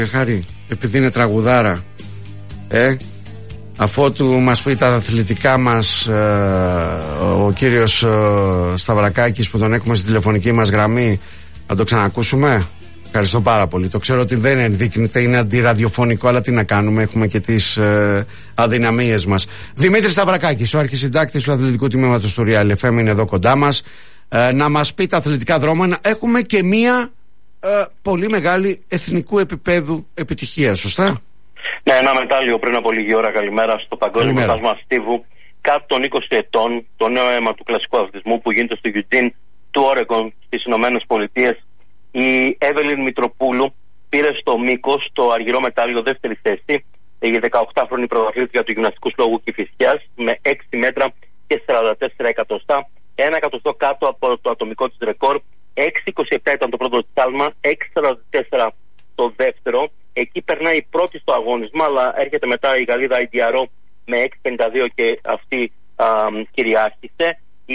Χάρη, επειδή είναι τραγουδάρα, αφότου μας πει τα αθλητικά μας ο κύριος Σταυρακάκης, που τον έχουμε στη τηλεφωνική μας γραμμή, να το ξανακούσουμε. Ευχαριστώ πάρα πολύ. Το ξέρω ότι δεν ενδείκνυται, είναι αντιραδιοφωνικό, αλλά τι να κάνουμε, έχουμε και τις αδυναμίες μας. Δημήτρης Σταυρακάκης, ο αρχισυντάκτης του αθλητικού τμήματος του Real FM, είναι εδώ κοντά μας να μας πει τα αθλητικά δρόμενα. Έχουμε και μία πολύ μεγάλη εθνικού επίπεδου επιτυχία, σωστά? Ναι, ένα μετάλλιο πριν από λίγη ώρα, καλημέρα, στο Παγκόσμιο Πρωτάθλημα Στίβου, κάτω των 20 ετών, το νέο αίμα του κλασικού αθλητισμού που γίνεται στο Eugene του Όρεγκον στις Ηνωμένες Πολιτείες. Η Εύελιν Μητροπούλου πήρε στο μήκος το αργυρό μετάλλιο, δεύτερη θέση, η 18χρονη πρωταθλήτρια του γυμναστικού συλλόγου Κηφισιάς, με 6 μέτρα και 44 εκατοστά, 1 εκατοστό κάτω από το ατομικό της ρεκόρ. 6,27 ήταν το πρώτο της άλμα, 6,44 το δεύτερο. Εκεί περνάει η πρώτη στο αγώνισμα, αλλά έρχεται μετά η Γαλλίδα Ιντιαρό με 6,52 και αυτή κυριάρχησε. Η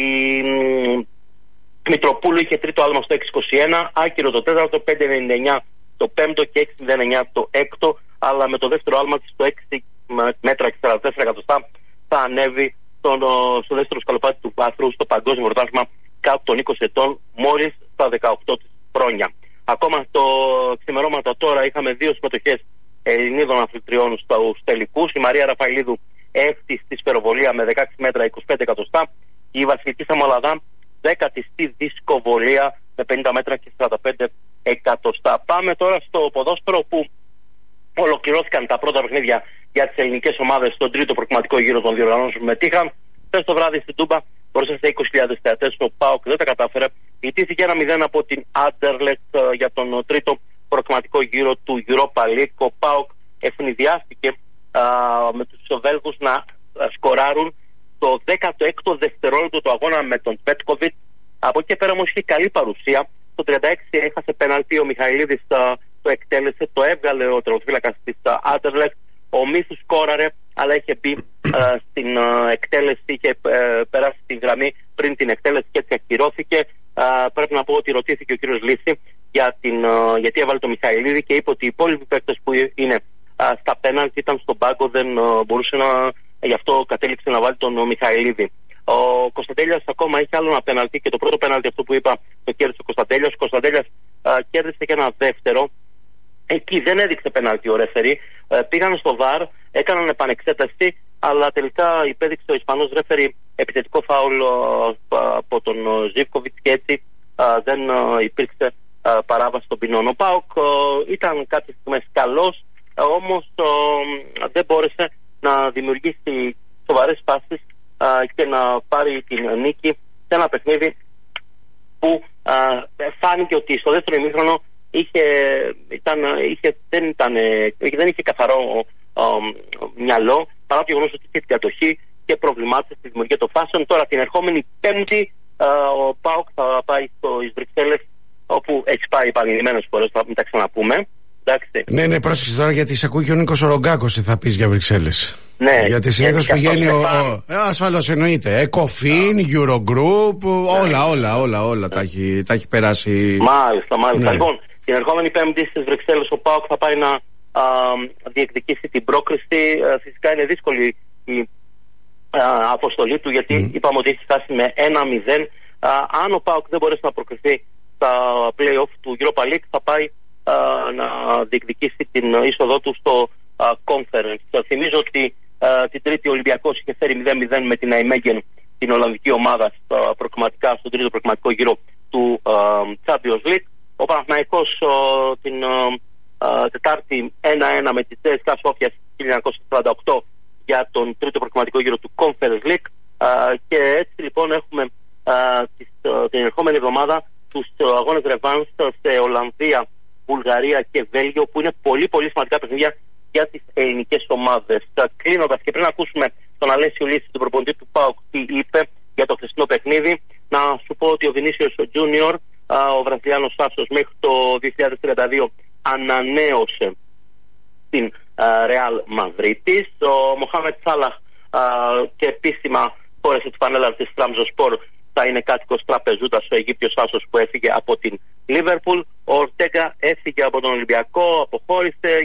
Μητροπούλου είχε τρίτο άλμα στο 6,21, άκυρο το τέταρτο, 5,99 το πέμπτο και 6,09 το έκτο, αλλά με το δεύτερο άλμα της στο 6 μέτρα και 44 εκατοστά θα ανέβει στο δεύτερο σκαλοπάτι του βάθρου στο Παγκόσμιο Πρωτάθλημα κάτω των 20 ετών, μόλις στα 18 της χρόνια. Ακόμα το ξημερώματα τώρα είχαμε δύο συμμετοχές Ελληνίδων αθλητριών στους τελικούς. Η Μαρία Ραφαηλίδου έκτη στη σφαιροβολία με 16 μέτρα 25 εκατοστά. Η Βασιλική Σαμολαδά δέκατη στη δισκοβολία με 50 μέτρα και 45 εκατοστά. Πάμε τώρα στο ποδόσφαιρο, που ολοκληρώθηκαν τα πρώτα παιχνίδια για τις ελληνικές ομάδες στον τρίτο προκριματικό γύρο των διοργανώσεων που μετήχαν. Χθες το βράδυ στην Τούμπα, μπροστά σε 20.000 θεατές, ο ΠΑΟΚ δεν τα κατάφερε. Ιτήθηκε 1-0 από την Anderlecht για τον τρίτο προκριματικό γύρο του Europa League. Ο ΠΑΟΚ ευνηδιάστηκε με τους Βέλγους να σκοράρουν το 16ο δευτερόλεπτο του αγώνα με τον Πέτκοβιτ. Από εκεί πέρα όμως είχε καλή παρουσία. Το 36 έχασε πέναλτι, ο Μιχαηλίδης το εκτέλεσε, το έβγαλε ο τερματοφύλακας της Anderlecht. Ο Μίσους σκόραρε, αλλά είχε μπει στην εκτέλεση, είχε περάσει την γραμμή πριν την εκτέλεση και έτσι ακυρώθηκε. Πρέπει να πω ότι ρωτήθηκε ο κύριος Λύση γιατί έβαλε το Μιχαηλίδη και είπε ότι οι υπόλοιποι παίκτες που είναι στα πέναλτι ήταν στον πάγκο, δεν μπορούσε να, γι' αυτό κατέληξε να βάλει τον Μιχαηλίδη. Ο Κωνσταντέλιας ακόμα είχε άλλο ένα πέναλτι και το πρώτο πέναλτι, αυτό που είπα, το κέρδισε ο Κωνσταντέλιας. Ο Κωνσταντέλιας κέρδισε και ένα δεύτερο. Εκεί δεν έδειξε πέναλτι ο ρέφερι. Πήγαν στο ΒΑΡ, έκαναν επανεξέταση, αλλά τελικά υπέδειξε ο Ισπανός ρέφερι επιθετικό φάουλ από τον Ζίβκοβιτς και έτσι δεν υπήρξε παράβαση των ποινών. Ο ΠΑΟΚ ήταν κάποιες στιγμές καλός, όμως δεν μπόρεσε να δημιουργήσει σοβαρές φάσεις και να πάρει την νίκη σε ένα παιχνίδι που φάνηκε ότι στο δεύτερο ημίχρονο δεν είχε καθαρό μυαλό, παρά το γεγονός ότι είχε την κατοχή και προβλημάτισε στη δημιουργία των φάσεων. Τώρα την ερχόμενη Πέμπτη ο ΠΑΟΚ θα πάει στις Βρυξέλλες, όπου έχει πάει επανειλημμένες φορές, θα μην τα ξαναπούμε. Εντάξει. Ναι, πρόσεξε τώρα, γιατί σε ακούει και ο Νίκος Ορογκάκος θα πεις για Βρυξέλλες. Ναι, γιατί συνήθως πηγαίνει ασφαλώς εννοείται. Εκοφίν, Eurogroup, όλα τα έχει περάσει. Μάλιστα. Ναι. Λοιπόν, την ερχόμενη Πέμπτη στις Βρυξέλλες ο ΠΑΟΚ θα πάει να διεκδικήσει την πρόκριση. Φυσικά είναι δύσκολη η αποστολή του, γιατί είπαμε ότι έχει φτάσει με 1-0. Αν ο ΠΑΟΚ δεν μπορέσει να προκριθεί στα play-off του Europa League, θα πάει να διεκδικήσει την είσοδό του στο Conference. Θυμίζω ότι την Τρίτη ο Ολυμπιακός είχε φέρει 0-0 με την Nijmegen, την Ολλανδική ομάδα, στον τρίτο προκριματικό γύρο του Champions League. Ο Παναθηναϊκός την Τετάρτη 1-1 με τη CSKA Σόφια 1948 για τον τρίτο προκριματικό γύρο του Conference League. Και έτσι λοιπόν έχουμε την ερχόμενη εβδομάδα τους αγώνες ρεβάνς σε Ολλανδία, Βουλγαρία και Βέλγιο, που είναι πολύ πολύ σημαντικά παιχνίδια για τις ελληνικές ομάδες. Κλείνοντας, και πριν ακούσουμε τον Αλέσιο Λύση, τον προπονητή του ΠΑΟΚ, τι είπε για το χθεσινό παιχνίδι, να σου πω ότι ο Βινίσιος Τζούνιορ, ο Βραζιλιάνος άσος, μέχρι το 2032 ανανέωσε την Ρεάλ Μαδρίτης. Ο Μοχάμετ Σάλαχ και επίσημα φόρεσε τη φανέλα της Τραμζοσπορ θα είναι κάτοικος Τραπεζούτας ο Αιγύπτιος άσος που έφυγε από την Λίβερπουλ. Ο Ορτέγκα έφυγε από τον Ολυμπιακό, αποχώρησε